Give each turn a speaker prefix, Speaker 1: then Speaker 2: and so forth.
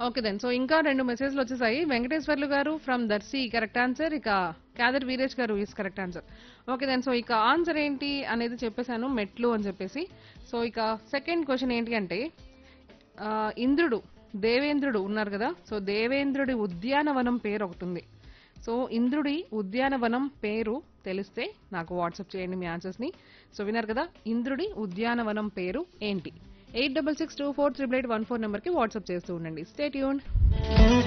Speaker 1: Okay then. So ఇంకా 2 మెసేజ్‌లు వచ్చేసాయి. వెంకటేశ్వర్లు గారు ఫ్రమ్ దర్శి కరెక్ట్ ఆన్సర్. ఇక కాదర్ వీరేష్ గారు is correct answer. Okay then. So ఇక ఆన్సర్ ఏంటి అనేది చెప్పేసాను మెట్లు అని చెప్పేసి. సో ఇక సెకండ్ క్వెషన్ ఏంటి అంటే ఇంద్రుడు, దేవేంద్రుడు ఉన్నారు కదా! సో దేవేంద్రుడి ఉద్యానవనం పేరు ఒకటుంది. సో ఇంద్రుడి ఉద్యానవనం పేరు తెలిస్తే నాకు వాట్సాప్ చేయండి మీ ఆన్సర్స్ ని. సో విన్నారు కదా, ఇంద్రుడి ఉద్యానవనం పేరు ఏంటి? 8662488814 నెంబర్ కి వాట్సాప్ చేస్తూ ఉండండి. Stay tuned.